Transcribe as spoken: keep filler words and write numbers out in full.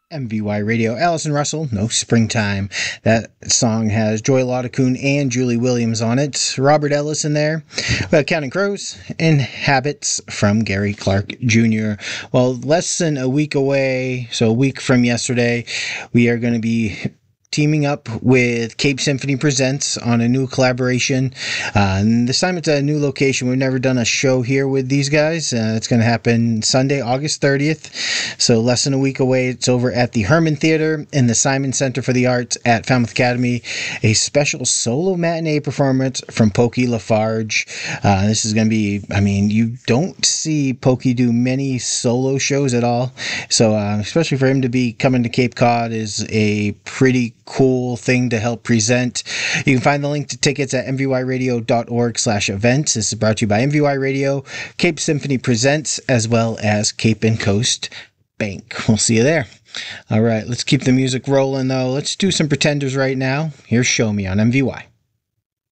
M V Y Radio, Allison Russell, No Springtime. That song has Joy Laudacoon and Julie Williams on it. Robert Ellis in there. We got Counting Crows and Habits from Gary Clark Junior Well, less than a week away, so a week from yesterday, we are going to be teaming up with Cape Symphony Presents on a new collaboration. Uh, and this time it's a new location. We've never done a show here with these guys. Uh, it's going to happen Sunday, August thirtieth. So less than a week away. It's over at the Herman Theater in the Simon Center for the Arts at Falmouth Academy. A special solo matinee performance from Pokey Lafarge. Uh, this is going to be, I mean, you don't see Pokey do many solo shows at all. So uh, especially for him to be coming to Cape Cod is a pretty cool thing to help present. You can find the link to tickets at m v y radio dot org slash events. This is brought to you by M V Y Radio, Cape Symphony Presents, as well as Cape and Coast Bank. We'll see you there. All right, let's keep the music rolling, though. Let's do some Pretenders right now. Here's Show Me on M V Y.